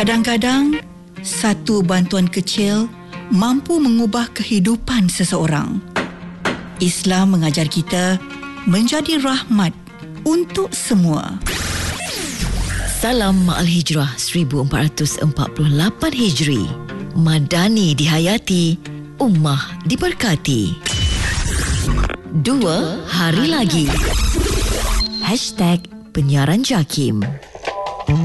Kadang-kadang, satu bantuan kecil mampu mengubah kehidupan seseorang. Islam mengajar kita menjadi rahmat untuk semua. Salam Ma'al Hijrah 1448 Hijri. Madani dihayati, ummah diberkati. 2 hari lagi. #penyiaran JAKIM.